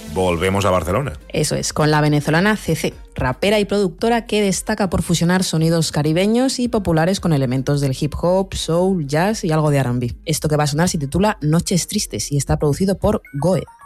volvemos a Barcelona. Eso es, con la venezolana CC, rapera y productora que destaca por fusionar sonidos caribeños y populares con elementos del hip hop, soul, jazz y algo de R&B. Esto que va a sonar se titula Noches Tristes y está producido por Goe.